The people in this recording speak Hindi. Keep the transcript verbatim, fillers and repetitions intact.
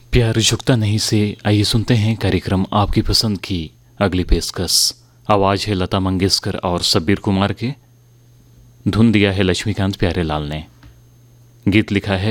प्यार झुकता नहीं से आइए सुनते हैं कार्यक्रम आपकी पसंद की अगली पेशकश। आवाज है लता मंगेशकर और शब्बीर कुमार के, धुन दिया है लक्ष्मीकांत प्यारेलाल ने, गीत लिखा है